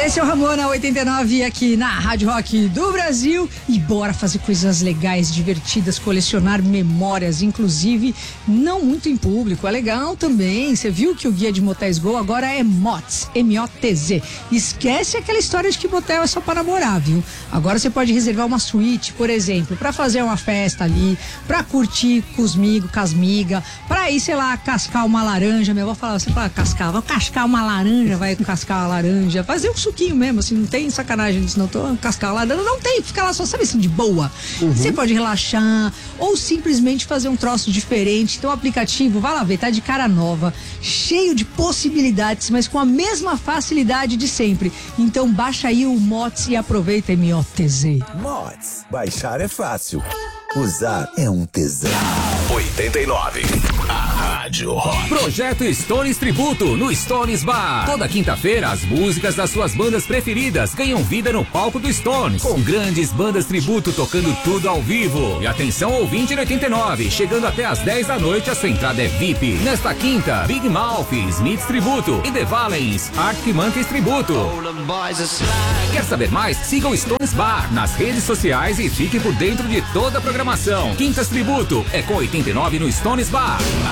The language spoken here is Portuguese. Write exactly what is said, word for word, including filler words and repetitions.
Esse é o Ramona oitenta e nove aqui na Rádio Rock do Brasil e bora fazer coisas legais, divertidas, colecionar memórias, inclusive não muito em público, é legal também. Você viu que o guia de Motéis Go agora é M O T Z, M O T Z. Esquece aquela história de que motel é só para namorar, viu? Agora você pode reservar uma suíte, por exemplo, para fazer uma festa ali, para curtir com os migos, com as migas, para ir, sei lá, cascar uma laranja. Minha avó falava, você fala cascar, vai cascar uma laranja, vai cascar uma laranja, fazer um suquinho mesmo, assim, não tem sacanagem disso, não tô cascar uma laranja, não tem, fica lá só, sabe assim, de boa. Uhum. Você pode relaxar ou simplesmente fazer um troço diferente. Então o aplicativo, vai lá ver, tá de cara nova, cheio de possibilidades, mas com a mesma facilidade de sempre. Então baixa aí o M O T Z e aproveita, M O T Z. M O T Z, baixar é fácil, usar é um tesão. oitenta e nove, a Rádio Rock. Projeto Stones Tributo no Stones Bar. Toda quinta-feira, as músicas das suas bandas preferidas ganham vida no palco do Stones. Com grandes bandas tributo tocando tudo ao vivo. E atenção, ouvinte no oitenta e nove, chegando até às dez da noite, a sua entrada é V I P. Nesta quinta, Big Mouth, Smiths Tributo e The Valens, Arctic Monkeys Tributo. Quer saber mais? Siga o Stones Bar nas redes sociais e fique por dentro de toda a programação. Quintas Tributo é com oitenta e nove no Stones Bar.